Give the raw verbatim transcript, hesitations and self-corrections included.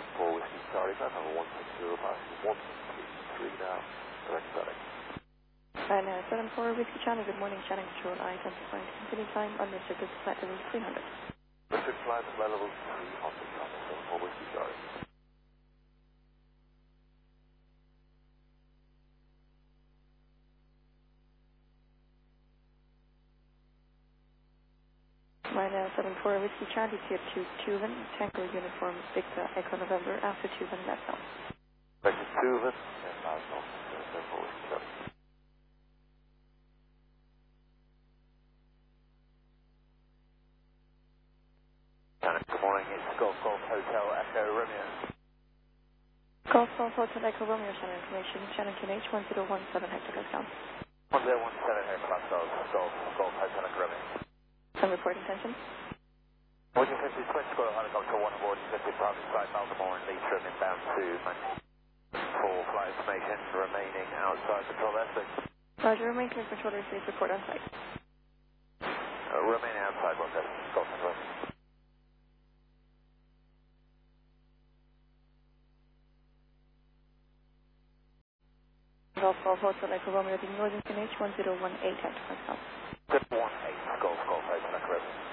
seven four Whiskey Charlie, flight number one six zero five one two three now, direct static. Flight nine seven four Whiskey Charlie, good morning, Shannon Control, I identify continue time unrestricted flight level three hundred. Restricted flight level three hundred, flight nine seven four Whiskey Charlie. Flight nine seven four Whiskey Charlie, tier two Tuvan, Tango Uniform, Victor Echo November, after Tuvan, left now. Vector Tuvan, and now north, nine seven four Whiskey Charlie. Shannon, good morning, it's Golf Golf Hotel Echo Romeo. Golf Golf Hotel Echo Romeo, Shannon information, Shannon Q H one zero one seven Hector Gascon. one zero one seven here, Class Golf, Golf, Golf Hotel Echo Romeo. Some reporting tension. Boarding fifty, Twin Squirrel Helicopter one aboard fifty private flight Baltimore and Leitrim inbound to Manchester. For flight information, remaining outside control airspace. Roger, remain clear controllers, please report on site. Uh, remaining outside, one second, Golf control. Golf Golf Hotel Echo Romeo, the Northern Q H one zero one eight Hector Gascon. one eight, Golf Golf Hotel Echo Romeo.